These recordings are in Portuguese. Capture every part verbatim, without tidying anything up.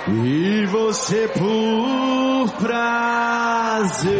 e você por prazer.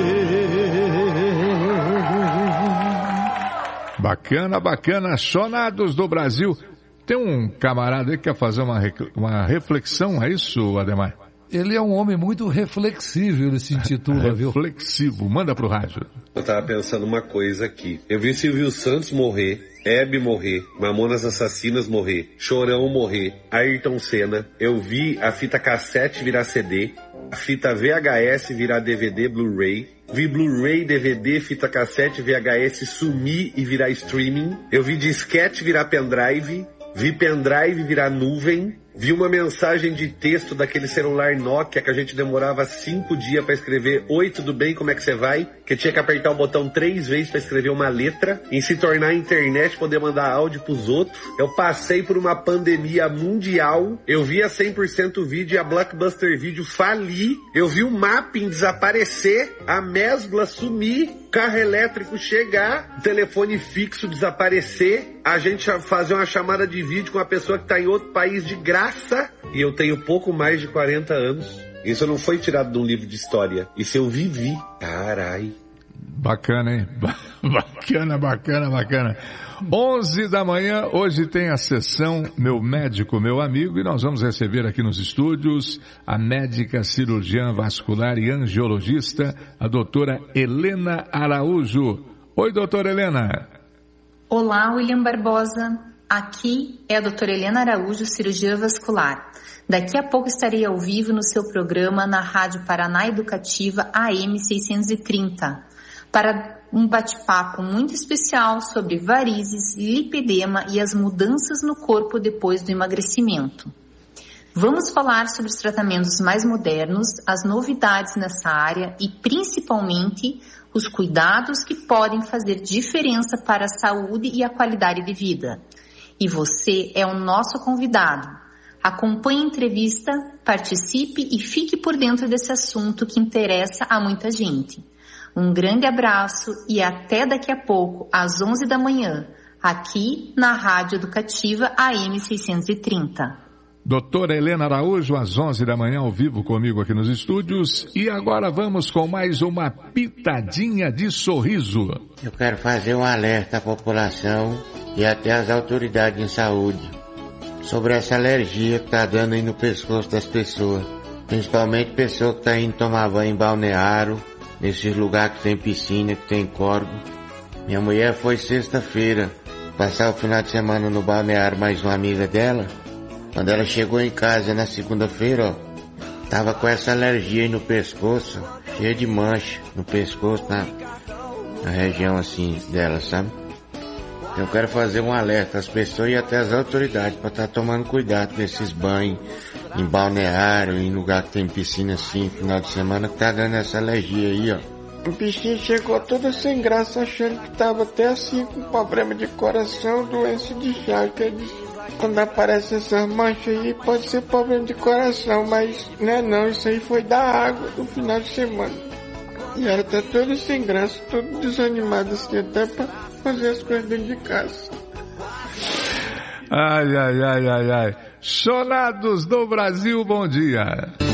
Bacana, bacana, Chonados do Brasil. Tem um camarada aí que quer fazer uma, uma reflexão, é isso, Ademar? Ele é um homem muito reflexível, ele se intitula, viu? Reflexivo, manda pro rádio. Eu tava pensando uma coisa aqui. Eu vi Silvio Santos morrer, Hebe morrer, Mamonas Assassinas morrer, Chorão morrer, Ayrton Senna. Eu vi a fita cassete virar C D, a fita V H S virar D V D, Blu-ray. Vi Blu-ray, D V D, fita cassete, V H S sumir e virar streaming. Eu vi disquete virar pendrive. Vi pendrive virar nuvem. Vi uma mensagem de texto daquele celular Nokia que a gente demorava cinco dias para escrever: Oi, tudo bem, como é que você vai? Que tinha que apertar o botão três vezes para escrever uma letra. Em se tornar internet, poder mandar áudio pros outros. Eu passei por uma pandemia mundial. Eu vi a cem por cento vídeo e a Blockbuster Video falir. Eu vi o Mapping desaparecer, a Mesbla sumir, carro elétrico chegar, o telefone fixo desaparecer, a gente fazer uma chamada de vídeo com uma pessoa que tá em outro país de graça. E eu tenho pouco mais de quarenta anos. Isso não foi tirado de um livro de história. Isso eu vivi. Carai. Bacana, hein? Bacana, bacana, bacana. onze da manhã, hoje tem a sessão Meu Médico, Meu Amigo, e nós vamos receber aqui nos estúdios a médica cirurgiã vascular e angiologista, a doutora Helena Araújo. Oi, doutora Helena. Olá, William Barbosa. Aqui é a doutora Helena Araújo, cirurgiã vascular. Daqui a pouco estarei ao vivo no seu programa na Rádio Paraná Educativa A M seiscentos e trinta para um bate-papo muito especial sobre varizes, lipedema e as mudanças no corpo depois do emagrecimento. Vamos falar sobre os tratamentos mais modernos, as novidades nessa área e principalmente os cuidados que podem fazer diferença para a saúde e a qualidade de vida. E você é o nosso convidado. Acompanhe a entrevista, participe e fique por dentro desse assunto que interessa a muita gente. Um grande abraço e até daqui a pouco, às onze da manhã, aqui na Rádio Educativa A M seiscentos e trinta. Doutora Helena Araújo, às onze da manhã, ao vivo comigo aqui nos estúdios. E agora vamos com mais uma pitadinha de sorriso. Eu quero fazer um alerta à população e até às autoridades em saúde sobre essa alergia que está dando aí no pescoço das pessoas. Principalmente pessoa que está indo tomar banho em balneário, nesses lugares que tem piscina, que tem córrego. Minha mulher foi sexta-feira passar o final de semana no balneário, mais uma amiga dela. Quando ela chegou em casa na segunda-feira, ó, tava com essa alergia aí no pescoço, cheia de mancha no pescoço, na, na região assim dela, sabe? Então eu quero fazer um alerta às pessoas e até às autoridades para estar tá tomando cuidado desses banhos em balneário, em lugar que tem piscina assim, final de semana, que tá dando essa alergia aí, ó. O bichinho chegou todo sem graça, achando que tava até assim com problema de coração, doença de Chagas. Quando aparece essas manchas aí, pode ser problema de coração, mas não é não, isso aí foi da água do final de semana. E ela tá toda sem graça, todo desanimada assim, até pra fazer as coisas dentro de casa. Ai, ai, ai, ai, ai. Chonados do Brasil, bom dia.